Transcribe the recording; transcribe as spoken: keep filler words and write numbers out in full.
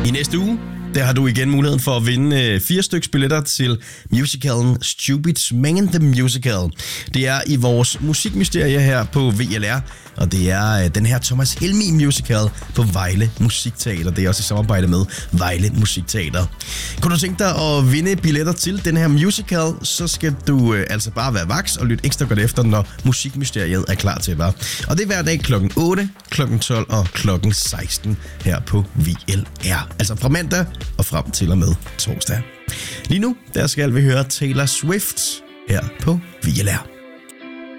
I næste uge, der har du igen muligheden for at vinde fire stykker billetter til musicalen Stupid Man the Musical. Det er i vores musikmysterie her på V L R, og det er den her Thomas Helmig musical på Vejle Musikteater. Det er også i samarbejde med Vejle Musikteater. Kunne du tænke dig at vinde billetter til den her musical, så skal du øh, altså bare være vaks og lytte ekstra godt efter, når musikmysteriet er klar til dig. Og det er hver dag klokken otte, klokken tolv og klokken seksten her på V L R. Altså fra mandag og frem til og med torsdag. Lige nu, der skal vi høre Taylor Swift her på V L R.